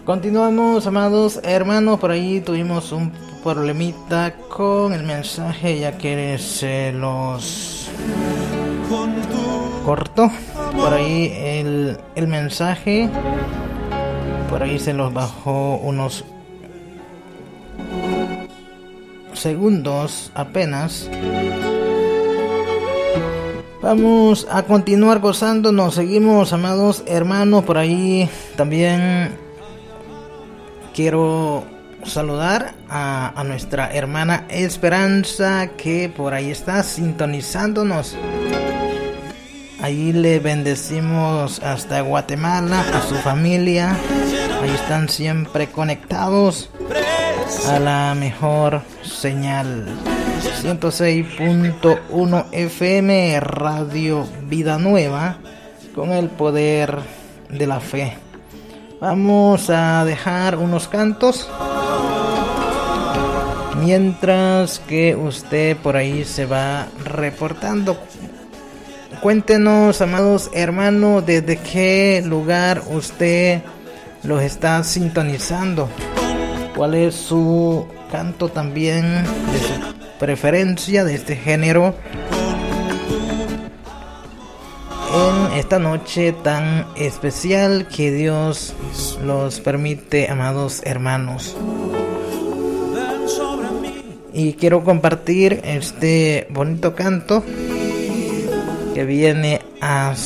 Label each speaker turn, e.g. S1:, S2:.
S1: Continuamos, amados hermanos. Por ahí tuvimos un problemita con el mensaje, ya que se los cortó. Por ahí el mensaje, por ahí se los bajó unos segundos apenas. Vamos a continuar gozándonos. Seguimos, amados hermanos. Por ahí también quiero saludar a nuestra hermana Esperanza, que por ahí está sintonizándonos. Ahí le bendecimos hasta Guatemala, a su familia. Ahí están siempre conectados a la mejor señal. 106.1 FM, Radio Vida Nueva, con el poder de la fe. Vamos a dejar unos cantos mientras que usted por ahí se va reportando. Cuéntenos, amados hermanos, desde qué lugar usted los está sintonizando. ¿Cuál es su canto también de su preferencia de este género en esta noche tan especial que Dios los permite, amados hermanos? Y quiero compartir este bonito canto que viene a